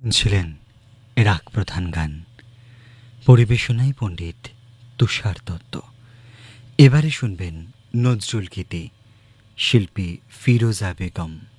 ছিলেন রাগ প্রধান গান, পরিবেশনায় পণ্ডিত তুষার দত্ত। এবারে শুনবেন নজরুল গীতি, শিল্পী ফিরোজা বেগম।